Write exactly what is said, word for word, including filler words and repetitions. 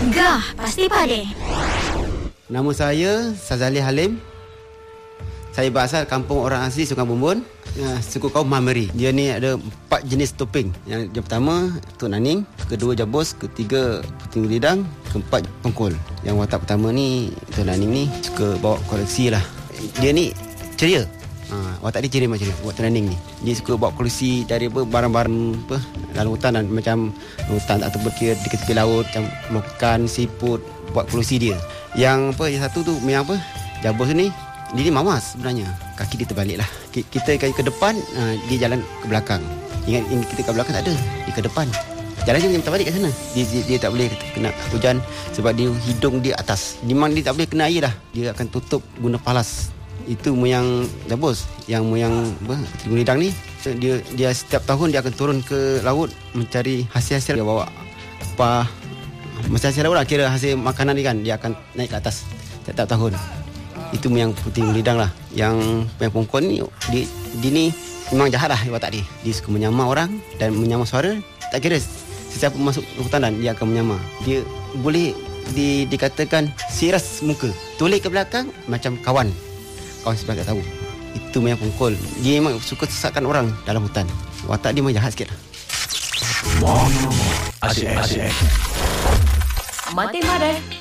Gah, pasti pade. Nama saya Sazali Halim. Saya berasal kampung orang asli Sungai Bumbun, uh, suku kaum Mameri. Dia ni ada empat jenis topeng. Yang, yang pertama Tok Naning, kedua Jabos, ketiga Puting Lidang, keempat Pengkol. Yang watak pertama ni Tok Naning ni suka bawa koleksi lah. Dia ni ceria. Ha, watak dia ceria macam ni, watak Naning ni. Dia suka bawa koleksi dari apa, barang-barang apa dalam hutan dan macam hutan tak terberkira di tepi laut, macam makan siput, buat koleksi dia. Yang apa, yang satu tu yang apa? Jabos ni dia ni mamas sebenarnya. Kaki dia terbalik lah. Kita kaki ke depan, dia jalan ke belakang. Ingat, ingat kita ke belakang tak ada, dia ke depan. Jalan je macam terbalik kat sana. Dia, dia, dia tak boleh kena hujan sebab dia hidung dia atas. Memang dia tak boleh kena air lah. Dia akan tutup guna palas. Itu moyang Jabos. Yang moyang apa, Puting Lidang ni, dia dia setiap tahun dia akan turun ke laut mencari hasil-hasil. Dia bawa apa, masa hasil laut lah, kira hasil makanan dia kan, dia akan naik ke atas setiap tahun. Itu yang Puting Lidang lah. Yang yang Pengkol ni, dia, dia ni memang jahat lah watak dia. Dia suka menyamar orang dan menyamar suara. Tak kira sesiapa masuk hutan dan dia akan menyamar. Dia boleh di, dikatakan siras muka, toleh ke belakang macam kawan. Kawan sebelah tak tahu. Itu yang Pengkol. Dia memang suka sesatkan orang dalam hutan. Watak dia memang jahat sikit lah. Asyik, asyik. Mati Madai.